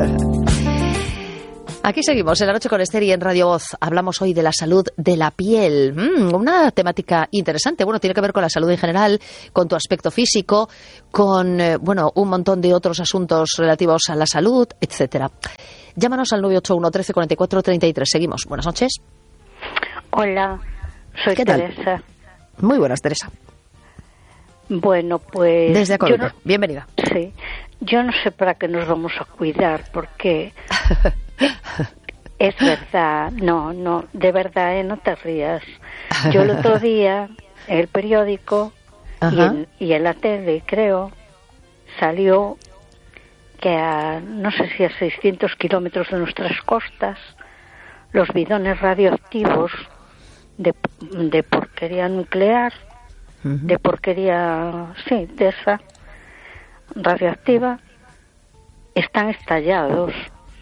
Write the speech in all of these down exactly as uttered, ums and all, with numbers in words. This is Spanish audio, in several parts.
Aquí seguimos en La Noche con Esther y en Radio Voz. Hablamos hoy de la salud de la piel. Mm, una temática interesante. Bueno, tiene que ver con la salud en general, con tu aspecto físico, con eh, bueno, un montón de otros asuntos relativos a la salud, etcétera. Llámanos al nueve ocho uno, trece, cuarenta y cuatro, treinta y tres. Seguimos. Buenas noches. Hola, soy ¿Qué tal? Teresa. Muy buenas, Teresa. Bueno, pues... Desde A Coruña. No, bienvenida. Sí. Yo no sé para qué nos vamos a cuidar, porque... Es verdad, no, no, de verdad, ¿eh? No te rías. Yo el otro día, en el periódico y en, y en la tele, creo, salió que a, no sé si a seiscientos kilómetros de nuestras costas, los bidones radioactivos de, de porquería nuclear, uh-huh. de porquería, sí, de esa radioactiva, están estallados.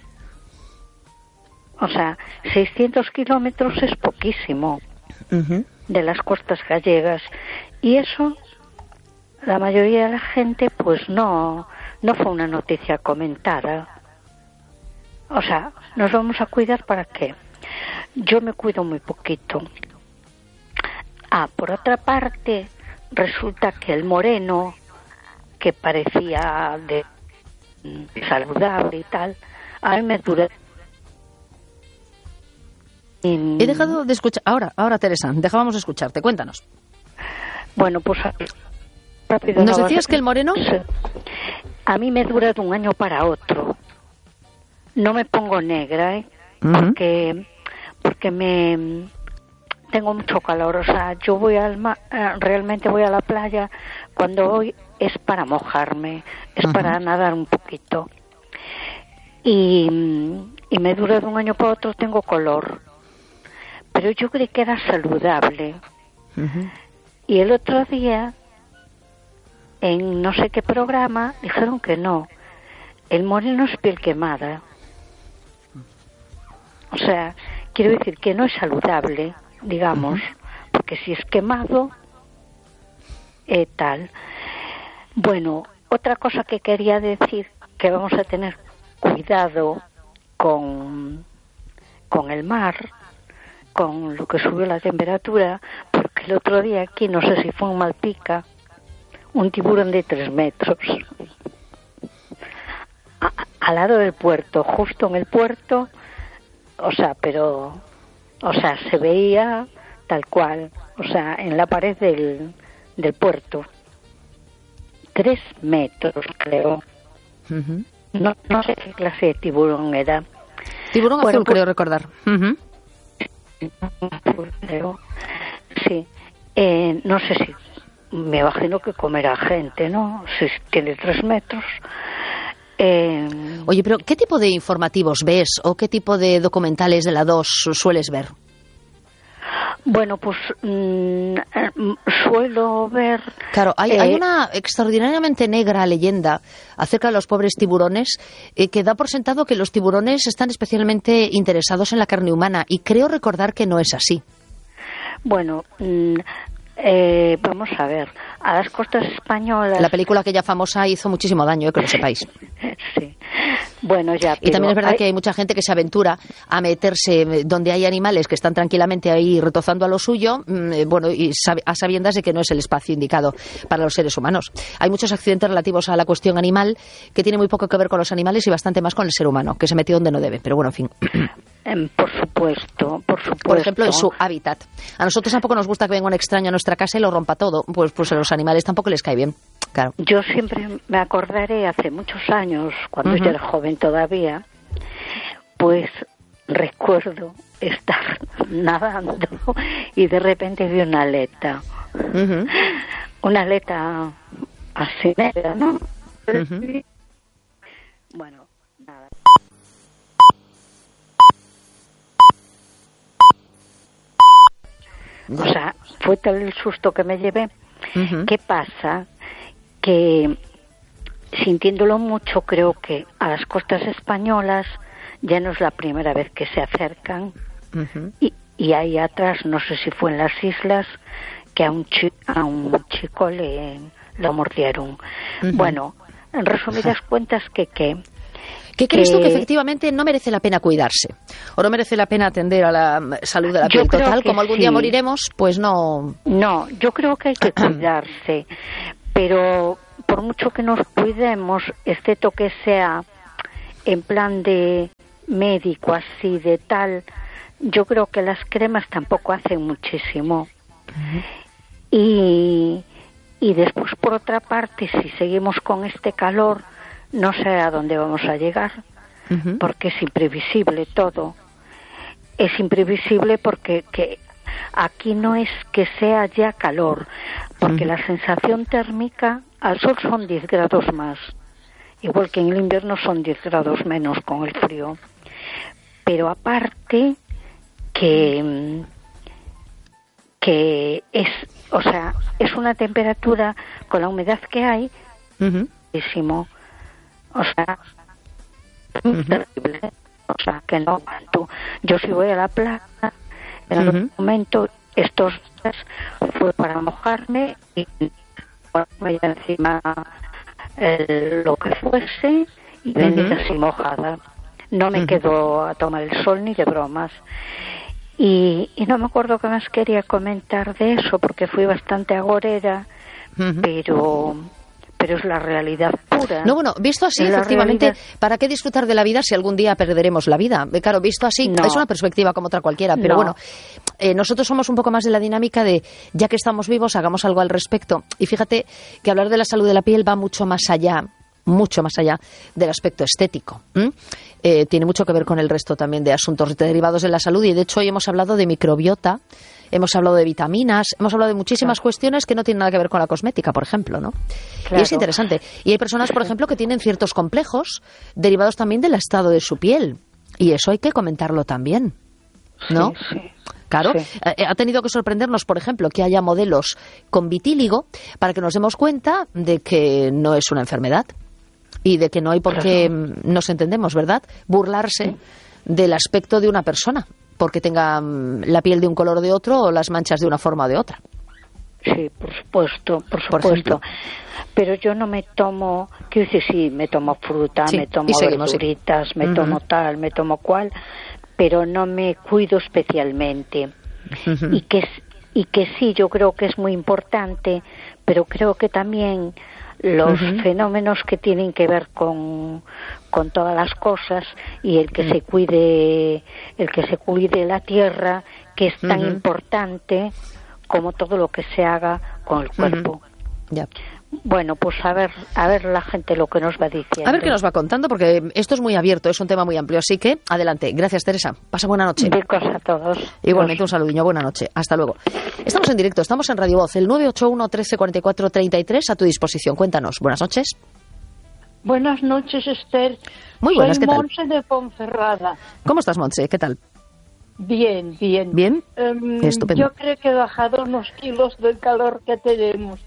O sea, seiscientos kilómetros es poquísimo uh-huh. de las costas gallegas. Y eso, la mayoría de la gente, pues no, no fue una noticia comentada. O sea, ¿nos vamos a cuidar para qué? Yo me cuido muy poquito. Ah, por otra parte, resulta que el moreno, que parecía de saludable y tal, a mí me dura. He dejado de escuchar. Ahora, ahora Teresa, dejábamos de escucharte. Cuéntanos. Bueno, pues rápido. ¿Nos decías que el moreno? A mí me dura de un año para otro. No me pongo negra, ¿eh? Uh-huh. Porque, porque me tengo mucho calor. O sea, yo voy al ma- realmente voy a la playa. Cuando voy es para mojarme, es uh-huh. para nadar un poquito. Y, y me dura de un año para otro. Tengo color. Pero yo creí que era saludable. Uh-huh. Y el otro día, en no sé qué programa, dijeron que no. El moreno es piel quemada. O sea, quiero decir que no es saludable, digamos, uh-huh. porque si es quemado, eh, tal. Bueno, otra cosa que quería decir, que vamos a tener cuidado con, con el mar, con lo que subió la temperatura, porque el otro día aquí, no sé si fue en Malpica, un tiburón de tres metros, a, al lado del puerto, justo en el puerto, o sea, pero, o sea, se veía tal cual, o sea, en la pared del, del puerto, tres metros, creo. Uh-huh. No, no sé qué clase de tiburón era. Tiburón bueno, azul, pues, creo recordar. Uh-huh. Creo, sí. Eh, no sé si, me imagino que comerá gente, ¿no? Si tiene tres metros. Eh, Oye, pero ¿qué tipo de informativos ves o qué tipo de documentales de la dos sueles ver? Bueno, pues mmm, suelo ver... Claro, hay, eh, hay una extraordinariamente negra leyenda acerca de los pobres tiburones eh, que da por sentado que los tiburones están especialmente interesados en la carne humana y creo recordar que no es así. Bueno, mmm, eh, vamos a ver, a las costas españolas... La película aquella famosa hizo muchísimo daño, eh, que lo sepáis. Sí. Bueno, ya. Y también es verdad hay... que hay mucha gente que se aventura a meterse donde hay animales que están tranquilamente ahí retozando a lo suyo, mmm, bueno, y sab- a sabiendas de que no es el espacio indicado para los seres humanos. Hay muchos accidentes relativos a la cuestión animal que tiene muy poco que ver con los animales y bastante más con el ser humano, que se metió donde no debe, pero bueno, en fin. Por supuesto, por supuesto. Por ejemplo, en su hábitat. A nosotros tampoco nos gusta que venga un extraño a nuestra casa y lo rompa todo, pues, pues a los animales tampoco les cae bien. Claro. Yo siempre me acordaré hace muchos años, cuando uh-huh. yo era joven todavía, pues recuerdo estar nadando y de repente vi una aleta. Uh-huh. Una aleta así negra, ¿no? Uh-huh. Bueno, nada. O sea, fue tal el susto que me llevé. Uh-huh. ¿Qué pasa? Que sintiéndolo mucho, creo que a las costas españolas ya no es la primera vez que se acercan. Uh-huh. y, y ahí atrás, no sé si fue en las islas, que a un, chi- a un chico le lo mordieron. Uh-huh. Bueno, en resumidas uh-huh. cuentas, que... que ¿Qué crees que... tú que efectivamente no merece la pena cuidarse? ¿O no merece la pena atender a la salud de la piel? Total, como algún sí. día moriremos, pues no... No, yo creo que hay que cuidarse, pero por mucho que nos cuidemos, excepto que sea en plan de médico, así, de tal, yo creo que las cremas tampoco hacen muchísimo. Uh-huh. Y, y después, por otra parte, si seguimos con este calor, no sé a dónde vamos a llegar, uh-huh. porque es imprevisible todo. Es imprevisible porque que aquí no es que sea ya calor, porque uh-huh. la sensación térmica al sol son diez grados más, igual que en el invierno son diez grados menos con el frío. Pero aparte que que es, o sea, es una temperatura con la humedad que hay, uh-huh. muchísimo. O sea, uh-huh. terrible. O sea, que no aguanto. Yo si voy a la playa, en uh-huh. algún momento, estos días fue para mojarme y ponerme encima el, lo que fuese y venir uh-huh. así mojada. No me uh-huh. quedo a tomar el sol ni de bromas. Y, y no me acuerdo qué más quería comentar de eso, porque fui bastante agorera, uh-huh. pero... pero es la realidad pura. No, bueno, visto así, es efectivamente, realidad... ¿para qué disfrutar de la vida si algún día perderemos la vida? Claro, visto así, no. es una perspectiva como otra cualquiera, pero no. bueno, eh, nosotros somos un poco más de la dinámica de, ya que estamos vivos, hagamos algo al respecto. Y fíjate que hablar de la salud de la piel va mucho más allá, mucho más allá del aspecto estético. ¿Mm? Eh, tiene mucho que ver con el resto también de asuntos derivados de la salud, y de hecho hoy hemos hablado de microbiota, hemos hablado de vitaminas, hemos hablado de muchísimas claro. cuestiones que no tienen nada que ver con la cosmética, por ejemplo, ¿no? Claro. Y es interesante. Y hay personas, por ejemplo, que tienen ciertos complejos derivados también del estado de su piel. Y eso hay que comentarlo también, ¿no? Sí, sí. Claro, sí. eh, ha tenido que sorprendernos, por ejemplo, que haya modelos con vitíligo para que nos demos cuenta de que no es una enfermedad y de que no hay por qué, claro. nos entendemos, ¿verdad?, burlarse sí. del aspecto de una persona porque tenga la piel de un color o de otro o las manchas de una forma o de otra. Sí, por supuesto, por supuesto. Por Pero yo no me tomo, quiero decir, sí, me tomo fruta, sí, me tomo seguimos, verduritas, sí. me uh-huh. tomo tal, me tomo cual, pero no me cuido especialmente. Uh-huh. Y que y que sí, yo creo que es muy importante, pero creo que también los uh-huh. fenómenos que tienen que ver con, con todas las cosas y el que uh-huh. se cuide el que se cuide la tierra, que es tan uh-huh. importante como todo lo que se haga con el cuerpo. Uh-huh. Yeah. Bueno, pues a ver, a ver la gente lo que nos va diciendo. A ver qué nos va contando, porque esto es muy abierto, es un tema muy amplio, así que adelante. Gracias, Teresa. Pasa buena noche. Ricos a todos. Igualmente, un saludillo, buena noche. Hasta luego. Estamos en directo, estamos en Radio Voz, el nueve ocho uno, trece, cuarenta y cuatro, treinta y tres, a tu disposición. Cuéntanos. Buenas noches. Buenas noches, Esther. Muy buenas, Soy ¿qué tal? Montse de Ponferrada. ¿Cómo estás, Montse? ¿Qué tal? Bien, bien. ¿Bien? Um, Estupendo. Yo creo que he bajado unos kilos del calor que tenemos.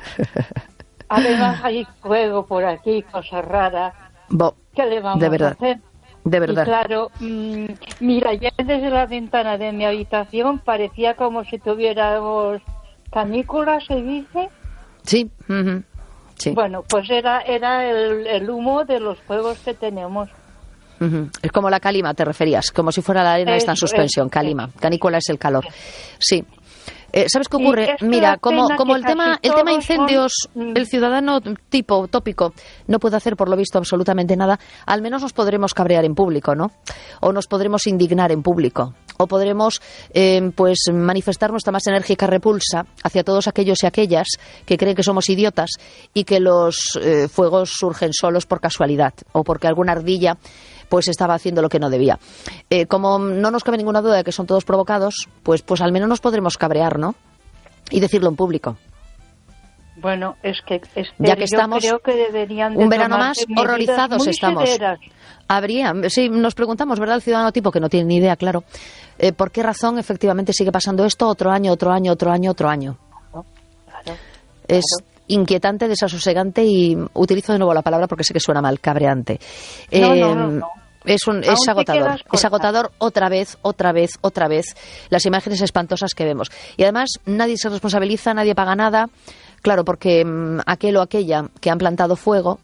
Además hay fuego por aquí, cosa rara. Bo, ¿Qué le vamos de verdad, a hacer? De verdad. Y claro, mmm, mira, ya desde la ventana de mi habitación parecía como si tuviéramos canículas, ¿se dice? Sí. Uh-huh. Sí. Bueno, pues era era el, el humo de los fuegos que tenemos. Uh-huh. Es como la calima, te referías, como si fuera la arena esta en suspensión, es, calima. Es. Canícula es el calor. Sí. Eh, ¿Sabes qué ocurre? Mira, como, como el tema el tema incendios, son... el ciudadano tipo tópico no puede hacer por lo visto absolutamente nada, al menos nos podremos cabrear en público, ¿no? O nos podremos indignar en público, o podremos eh, pues manifestar nuestra más enérgica repulsa hacia todos aquellos y aquellas que creen que somos idiotas y que los eh, fuegos surgen solos por casualidad o porque alguna ardilla pues estaba haciendo lo que no debía. Eh, como no nos cabe ninguna duda de que son todos provocados, pues pues al menos nos podremos cabrear, ¿no? Y decirlo en público. Bueno, es que este, ya que estamos, yo creo que deberían de un verano más, horrorizados estamos. Severas. Habría, sí, nos preguntamos, ¿verdad? El ciudadano tipo que no tiene ni idea, claro. Eh, ¿Por qué razón efectivamente sigue pasando esto otro año, otro año, otro año, otro año? Claro, claro, es claro. Inquietante, desasosegante y utilizo de nuevo la palabra porque sé que suena mal, cabreante. No, eh, no, no, no. Es, un, es agotador, es agotador otra vez, otra vez, otra vez, las imágenes espantosas que vemos. Y además nadie se responsabiliza, nadie paga nada, claro, porque mmm, aquel o aquella que han plantado fuego, mmm,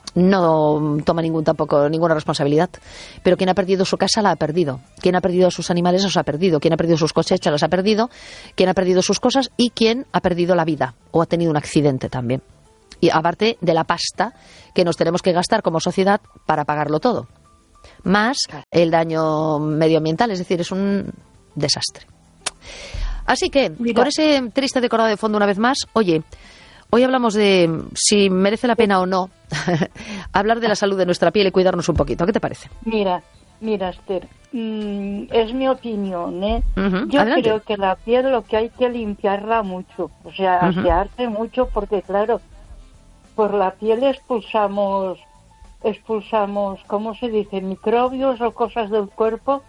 no toma ningún tampoco ninguna responsabilidad. Pero quien ha perdido su casa la ha perdido. Quien ha perdido sus animales los ha perdido. Quien ha perdido sus cosechas los ha perdido. Quien ha perdido sus cosas y quien ha perdido la vida o ha tenido un accidente también. Y aparte de la pasta que nos tenemos que gastar como sociedad para pagarlo todo. Más el daño medioambiental, es decir, es un desastre. Así que, Mira. con ese triste decorado de fondo una vez más, oye, hoy hablamos de si merece la pena o no hablar de la salud de nuestra piel y cuidarnos un poquito. ¿Qué te parece? Mira, mira, Esther, mmm, es mi opinión, ¿eh? Uh-huh. Yo Adelante. creo que la piel lo que hay que limpiarla mucho, o sea, uh-huh. asearse mucho, porque claro, por la piel expulsamos, expulsamos, ¿cómo se dice? Microbios o cosas del cuerpo.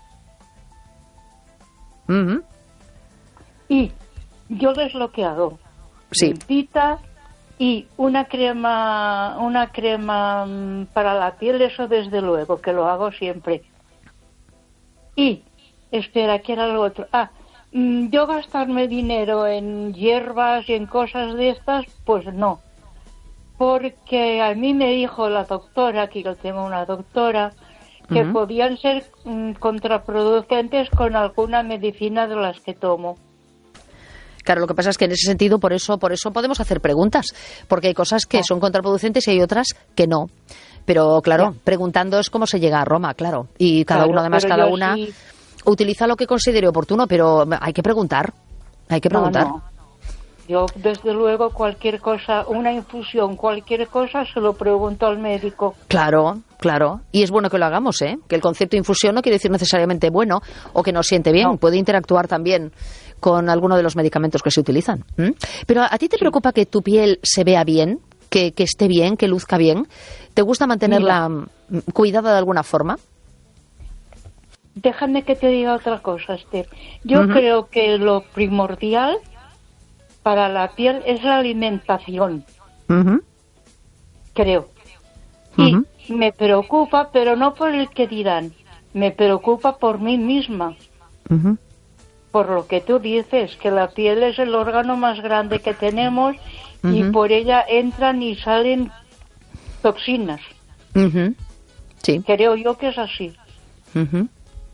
Uh-huh. Y yo es lo que hago. Sí. Limpita y una crema, una crema para la piel, eso desde luego, que lo hago siempre. Y, espera, ¿qué era lo otro? Ah, yo gastarme dinero en hierbas y en cosas de estas, pues no. Porque a mí me dijo la doctora, que yo tengo una doctora, que uh-huh. podían ser mm, contraproducentes con alguna medicina de las que tomo. Claro, lo que pasa es que en ese sentido, por eso, por eso podemos hacer preguntas, porque hay cosas que son contraproducentes y hay otras que no. Pero claro, ya. preguntando es cómo se llega a Roma, claro. Y cada claro, uno, además, cada una sí... utiliza lo que considere oportuno, pero hay que preguntar, hay que preguntar. No, no. Yo, desde luego, cualquier cosa, una infusión, cualquier cosa, se lo pregunto al médico. Claro, claro. Y es bueno que lo hagamos, ¿eh? Que el concepto de infusión no quiere decir necesariamente bueno o que nos siente bien. No. Puede interactuar también con alguno de los medicamentos que se utilizan. ¿Mm? Pero ¿a ti te sí. preocupa que tu piel se vea bien, que, que esté bien, que luzca bien? ¿Te gusta mantenerla Mira. cuidada de alguna forma? Déjame que te diga otra cosa, Esther. Yo uh-huh. creo que lo primordial para la piel es la alimentación. Uh-huh. Creo. Y uh-huh. me preocupa, pero no por el que dirán. Me preocupa por mí misma. Uh-huh. Por lo que tú dices, que la piel es el órgano más grande que tenemos uh-huh. y por ella entran y salen toxinas. Uh-huh. Sí. Creo yo que es así. Uh-huh.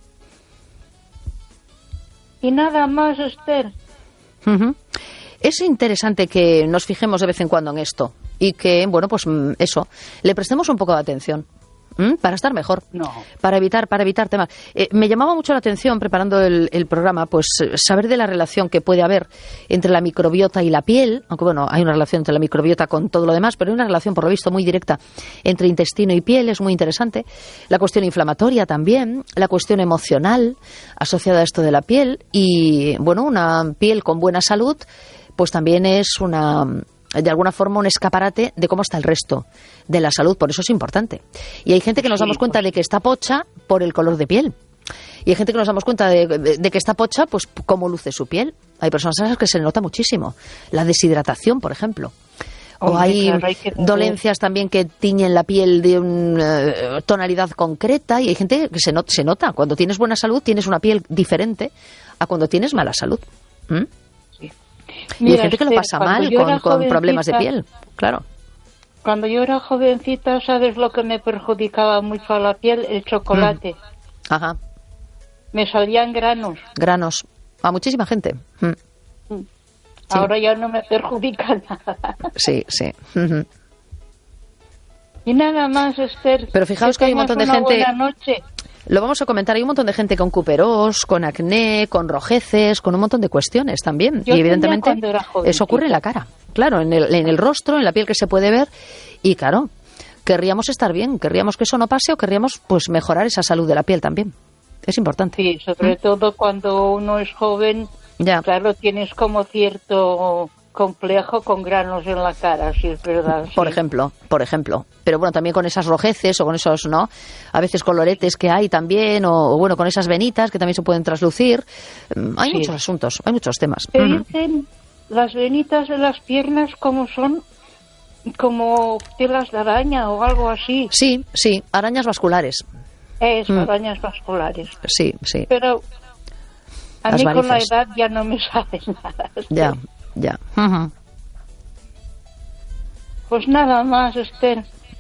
Y nada más, Esther. Uh-huh. Es interesante que nos fijemos de vez en cuando en esto y que, bueno, pues eso, le prestemos un poco de atención. ¿Mm? Para estar mejor, no. para evitar para evitar temas. Eh, me llamaba mucho la atención, preparando el, el programa, pues saber de la relación que puede haber entre la microbiota y la piel, aunque bueno, hay una relación entre la microbiota con todo lo demás, pero hay una relación, por lo visto, muy directa entre intestino y piel, es muy interesante. La cuestión inflamatoria también, la cuestión emocional asociada a esto de la piel y, bueno, una piel con buena salud, pues también es una... de alguna forma un escaparate de cómo está el resto de la salud, por eso es importante. Y hay gente que nos damos cuenta de que está pocha por el color de piel. Y hay gente que nos damos cuenta de, de, de que está pocha, pues cómo luce su piel. Hay personas a las que se le nota muchísimo. La deshidratación, por ejemplo. O Hombre, hay, claro, hay que dolencias también que tiñen la piel de una uh, tonalidad concreta y hay gente que se, not, se nota. Cuando tienes buena salud tienes una piel diferente a cuando tienes mala salud. ¿Mm? Y Mira, hay gente que lo pasa mal con, con problemas de piel, claro. Cuando yo era jovencita, ¿sabes lo que me perjudicaba mucho a la piel? El chocolate. Mm. Ajá. Me salían granos. Granos. A muchísima gente. Mm. Mm. Sí. Ahora ya no me perjudica nada. Sí, sí. Uh-huh. Y nada más, Esther. Pero fijaos que, que hay un montón de gente... Buena noche. Lo vamos a comentar, hay un montón de gente con cuperós, con acné, con rojeces, con un montón de cuestiones también. Yo y evidentemente eso ocurre en la cara, claro, en el, en el rostro, en la piel que se puede ver. Y claro, querríamos estar bien, querríamos que eso no pase o querríamos pues mejorar esa salud de la piel también. Es importante. Sí, sobre ¿Mm? todo cuando uno es joven, ya. Claro, tienes como cierto complejo con granos en la cara, si es verdad. Por sí. ejemplo, por ejemplo. Pero bueno, también con esas rojeces o con esos, ¿no? A veces coloretes que hay también, o, o bueno, con esas venitas que también se pueden traslucir. Hay sí. muchos asuntos, hay muchos temas. Te uh-huh. dicen las venitas de las piernas como son, como telas de araña o algo así. Sí, sí, arañas vasculares. Es, mm. arañas vasculares. Sí, sí. Pero a las mí varices. Con la edad ya no me sabe nada. Ya. Ya. Uh-huh. Pues nada más, Esther.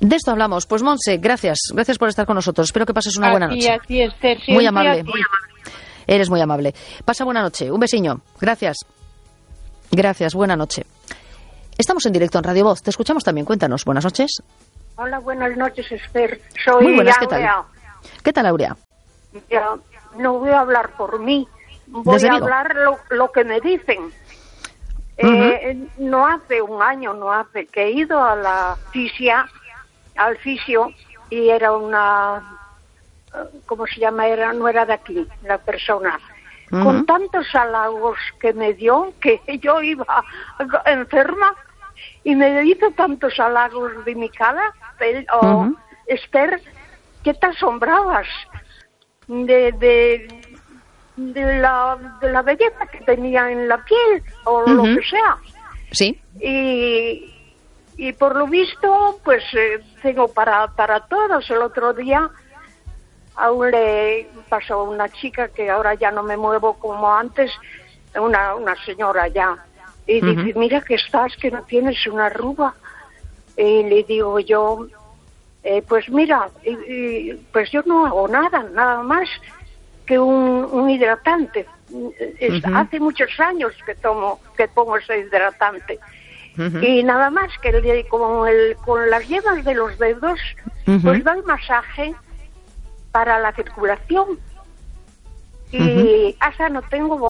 De esto hablamos. Pues Montse, gracias. Gracias por estar con nosotros. Espero que pases una a buena ti, noche. A ti, Esther, muy amable. Muy amable. Eres muy amable. Pasa buena noche. Un besiño. Gracias. Gracias. Buena noche. Estamos en directo en Radio Voz. Te escuchamos también. Cuéntanos. Buenas noches. Hola, buenas noches, Esther. Soy Muy buenas. Aurea. ¿Qué tal? ¿Qué tal, Aurea? Ya, no voy a hablar por mí. Voy Desde a Vigo. hablar lo, lo que me dicen. Uh-huh. Eh, no hace un año, no hace, que he ido a la fisia, al fisio, y era una, ¿cómo se llama? Era, no era de aquí, la persona. Uh-huh. Con tantos halagos que me dio, que yo iba enferma, y me hizo tantos halagos de mi cara, el, oh, uh-huh. Esther, que te asombrabas de... de de la de la belleza que tenía en la piel o uh-huh. lo que sea. Sí. Y y por lo visto pues eh, tengo para para todos. El otro día aún le pasó una chica que ahora ya no me muevo como antes, una una señora ya, y uh-huh. dice, mira que estás, que no tienes una arruga. Y le digo yo, eh, pues mira, y, y, pues yo no hago nada, nada más que un, un hidratante. Es, uh-huh. Hace muchos años que tomo, que pongo ese hidratante. Uh-huh. Y nada más que el, con, el, con las yemas de los dedos, uh-huh. pues da el masaje para la circulación. Y uh-huh. hasta no tengo